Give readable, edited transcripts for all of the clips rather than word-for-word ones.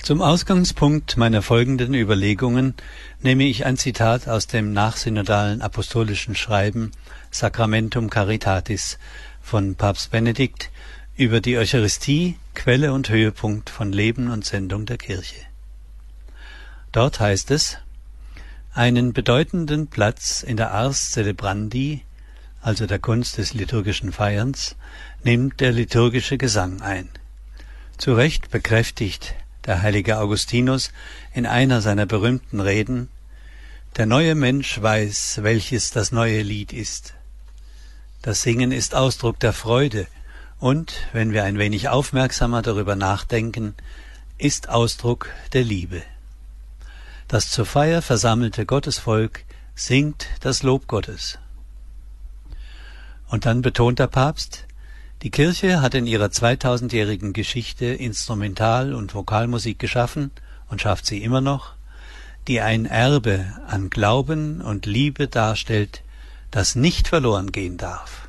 Zum Ausgangspunkt meiner folgenden Überlegungen nehme ich ein Zitat aus dem nachsynodalen apostolischen Schreiben Sacramentum Caritatis von Papst Benedikt über die Eucharistie, Quelle und Höhepunkt von Leben und Sendung der Kirche. Dort heißt es: Einen bedeutenden Platz in der Ars Celebrandi, also der Kunst des liturgischen Feierns, nimmt der liturgische Gesang ein. Zu Recht bekräftigt der heilige Augustinus in einer seiner berühmten Reden: Der neue Mensch weiß, welches das neue Lied ist. Das Singen ist Ausdruck der Freude und, wenn wir ein wenig aufmerksamer darüber nachdenken, ist Ausdruck der Liebe. Das zur Feier versammelte Gottesvolk singt das Lob Gottes. Und dann betont der Papst: Die Kirche hat in ihrer 2000-jährigen Geschichte Instrumental- und Vokalmusik geschaffen und schafft sie immer noch, die ein Erbe an Glauben und Liebe darstellt, das nicht verloren gehen darf.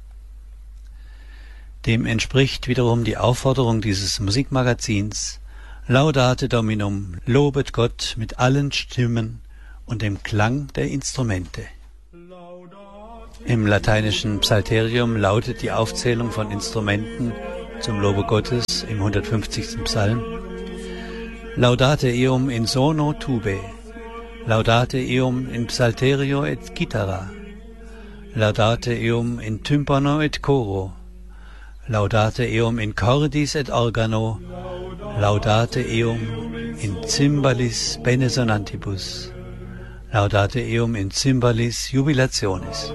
Dem entspricht wiederum die Aufforderung dieses Musikmagazins: Laudate Dominum, lobet Gott mit allen Stimmen und dem Klang der Instrumente. Im lateinischen Psalterium lautet die Aufzählung von Instrumenten zum Lobe Gottes im 150. Psalm: Laudate eum in sono tube, laudate eum in psalterio et chitarra, laudate eum in tympano et coro, laudate eum in cordis et organo, laudate eum in cymbalis bene sonantibus, laudate eum in cymbalis jubilationis.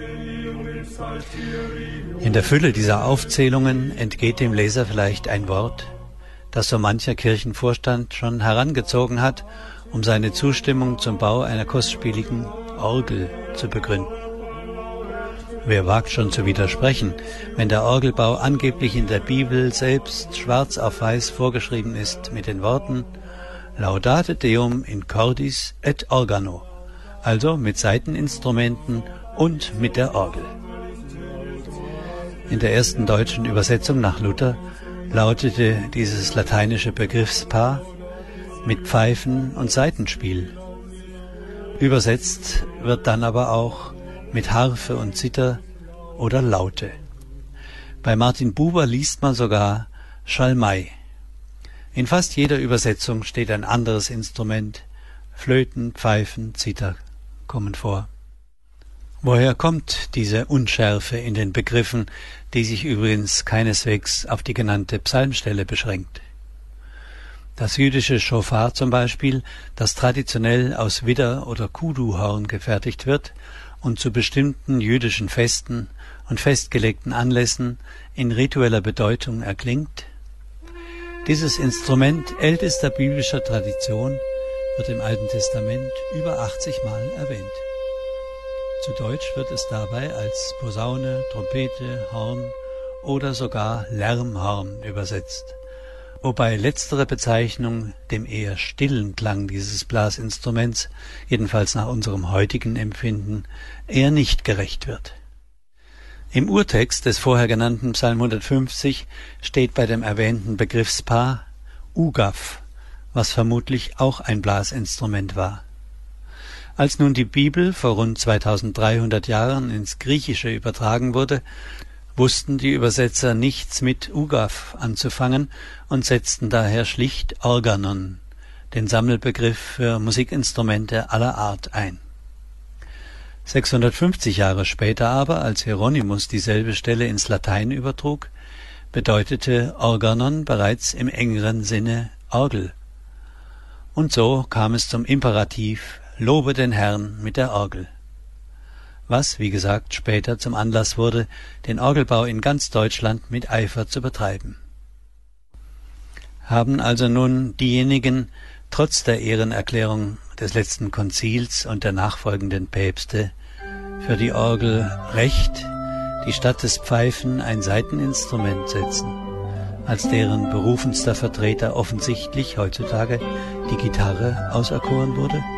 In der Fülle dieser Aufzählungen entgeht dem Leser vielleicht ein Wort, das so mancher Kirchenvorstand schon herangezogen hat, um seine Zustimmung zum Bau einer kostspieligen Orgel zu begründen. Wer wagt schon zu widersprechen, wenn der Orgelbau angeblich in der Bibel selbst schwarz auf weiß vorgeschrieben ist mit den Worten Laudate Deum in cordis et organo, also mit Saiteninstrumenten und mit der Orgel. In der ersten deutschen Übersetzung nach Luther lautete dieses lateinische Begriffspaar mit Pfeifen und Saitenspiel. Übersetzt wird dann aber auch mit Harfe und Zither oder Laute. Bei Martin Buber liest man sogar Schalmei. In fast jeder Übersetzung steht ein anderes Instrument. Flöten, Pfeifen, Zither kommen vor. Woher kommt diese Unschärfe in den Begriffen, die sich übrigens keineswegs auf die genannte Psalmstelle beschränkt? Das jüdische Schofar zum Beispiel, das traditionell aus Widder- oder Kudu-Horn gefertigt wird und zu bestimmten jüdischen Festen und festgelegten Anlässen in ritueller Bedeutung erklingt. Dieses Instrument ältester biblischer Tradition wird im Alten Testament über 80 Mal erwähnt. Zu Deutsch wird es dabei als Posaune, Trompete, Horn oder sogar Lärmhorn übersetzt, wobei letztere Bezeichnung dem eher stillen Klang dieses Blasinstruments, jedenfalls nach unserem heutigen Empfinden, eher nicht gerecht wird. Im Urtext des vorher genannten Psalm 150 steht bei dem erwähnten Begriffspaar Ugaf, was vermutlich auch ein Blasinstrument war. Als nun die Bibel vor rund 2300 Jahren ins Griechische übertragen wurde, wussten die Übersetzer nichts mit Ugaf anzufangen und setzten daher schlicht Organon, den Sammelbegriff für Musikinstrumente aller Art, ein. 650 Jahre später aber, als Hieronymus dieselbe Stelle ins Latein übertrug, bedeutete Organon bereits im engeren Sinne Orgel. Und so kam es zum Imperativ: Lobe den Herrn mit der Orgel. Was, wie gesagt, später zum Anlass wurde, den Orgelbau in ganz Deutschland mit Eifer zu betreiben. Haben also nun diejenigen, trotz der Ehrenerklärung des letzten Konzils und der nachfolgenden Päpste, für die Orgel recht, die statt des Pfeifen ein Saiteninstrument setzen, als deren berufenster Vertreter offensichtlich heutzutage die Gitarre auserkoren wurde?